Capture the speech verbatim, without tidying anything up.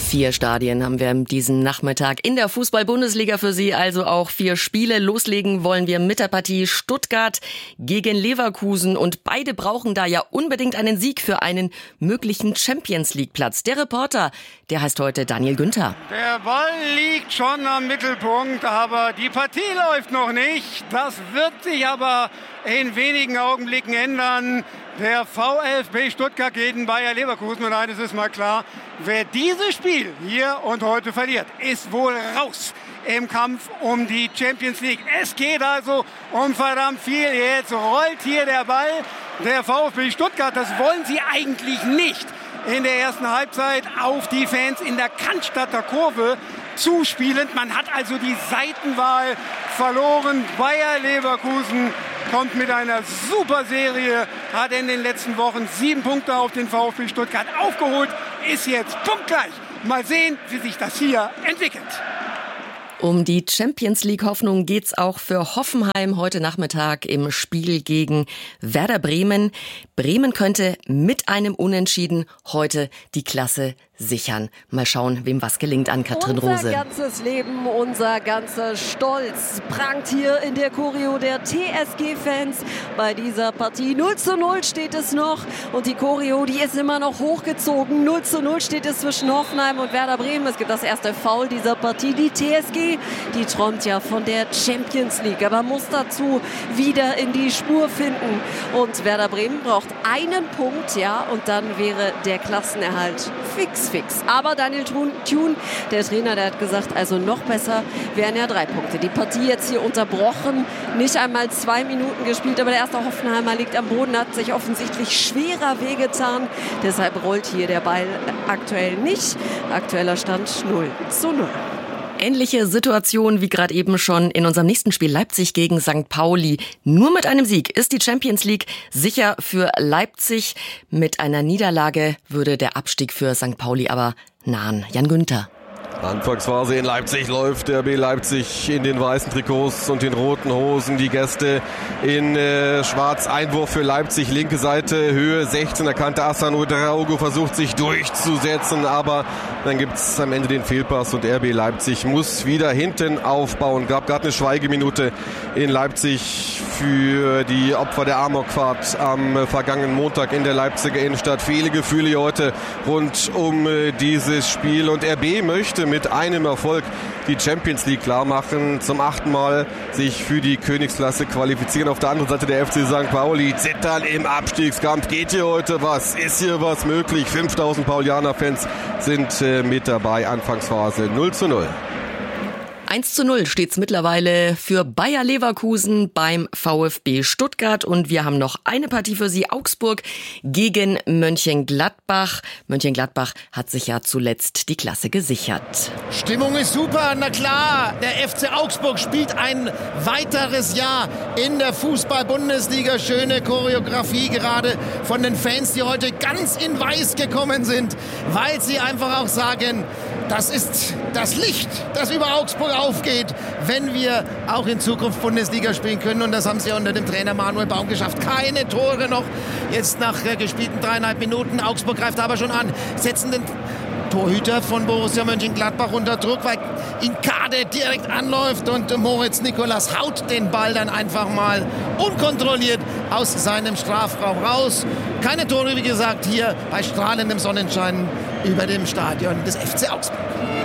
Vier Stadien haben wir diesen Nachmittag in der Fußball-Bundesliga für Sie, also auch vier Spiele. Loslegen wollen wir mit der Partie Stuttgart gegen Leverkusen und beide brauchen da ja unbedingt einen Sieg für einen möglichen Champions-League-Platz. Der Reporter, der heißt heute Daniel Günther. Der Ball liegt schon am Mittelpunkt, aber die Partie läuft noch nicht. Das wird sich aber in wenigen Augenblicken ändern. Der VfB Stuttgart gegen Bayer Leverkusen. Und eines ist mal klar, wer dieses Spiel hier und heute verliert, ist wohl raus im Kampf um die Champions League. Es geht also um verdammt viel. Jetzt rollt hier der Ball. Der VfB Stuttgart, das wollen sie eigentlich nicht in der ersten Halbzeit auf die Fans in der Cannstatter Kurve zuspielend. Man hat also die Seitenwahl verloren. Bayer Leverkusen kommt mit einer super Serie, hat in den letzten Wochen sieben Punkte auf den VfB Stuttgart aufgeholt, ist jetzt punktgleich. Mal sehen, wie sich das hier entwickelt. Um die Champions-League-Hoffnung geht's auch für Hoffenheim heute Nachmittag im Spiel gegen Werder Bremen. Bremen könnte mit einem Unentschieden heute die Klasse sichern. Mal schauen, wem was gelingt an Katrin Rose. Unser ganzes Leben, unser ganzer Stolz prangt hier in der Choreo der T S G-Fans bei dieser Partie. null zu null steht es noch und die Choreo, die ist immer noch hochgezogen. null zu null steht es zwischen Hoffenheim und Werder Bremen. Es gibt das erste Foul dieser Partie. Die T S G, die träumt ja von der Champions League, aber muss dazu wieder in die Spur finden. Und Werder Bremen braucht einen Punkt, ja, und dann wäre der Klassenerhalt fix. Fix. Aber Daniel Thun, der Trainer, der hat gesagt, also noch besser wären ja drei Punkte. Die Partie jetzt hier unterbrochen, nicht einmal zwei Minuten gespielt, aber der erste Hoffenheimer liegt am Boden, hat sich offensichtlich schwerer wehgetan. Deshalb rollt hier der Ball aktuell nicht. Aktueller Stand null zu null. Ähnliche Situation wie gerade eben schon in unserem nächsten Spiel Leipzig gegen Sankt Pauli. Nur mit einem Sieg ist die Champions League sicher für Leipzig. Mit einer Niederlage würde der Abstieg für Sankt Pauli aber nahen. Jan Günther. Anfangsphase in Leipzig läuft der R B Leipzig in den weißen Trikots und den roten Hosen. Die Gäste in äh, schwarz. Einwurf für Leipzig, linke Seite, Höhe sechzehn. Erkannte Hassan Ouedraogo, versucht sich durchzusetzen, aber dann gibt es am Ende den Fehlpass und R B Leipzig muss wieder hinten aufbauen. Gab gerade eine Schweigeminute in Leipzig für die Opfer der Amokfahrt am vergangenen Montag in der Leipziger Innenstadt. Viele Gefühle heute rund um äh, dieses Spiel und R B möchte mit einem Erfolg die Champions League klar machen. Zum achten Mal sich für die Königsklasse qualifizieren. Auf der anderen Seite der F C Sankt Pauli zittern im Abstiegskampf. Geht hier heute was? Ist hier was möglich? fünftausend Paulianer-Fans sind äh, mit dabei. Anfangsphase null zu null. eins zu null steht's mittlerweile für Bayer Leverkusen beim VfB Stuttgart. Und wir haben noch eine Partie für Sie. Augsburg gegen Mönchengladbach. Mönchengladbach hat sich ja zuletzt die Klasse gesichert. Stimmung ist super, na klar. Der F C Augsburg spielt ein weiteres Jahr in der Fußball-Bundesliga. Schöne Choreografie gerade von den Fans, die heute ganz in Weiß gekommen sind, weil sie einfach auch sagen, das ist das Licht, das über Augsburg aufgeht, wenn wir auch in Zukunft Bundesliga spielen können. Und das haben sie unter dem Trainer Manuel Baum geschafft. Keine Tore noch, jetzt nach äh, gespielten dreieinhalb Minuten. Augsburg greift aber schon an, setzen den Torhüter von Borussia Mönchengladbach unter Druck, weil Inkade direkt anläuft und Moritz Nicolas haut den Ball dann einfach mal unkontrolliert aus seinem Strafraum raus. Keine Tore, wie gesagt, hier bei strahlendem Sonnenschein über dem Stadion des F C Augsburg.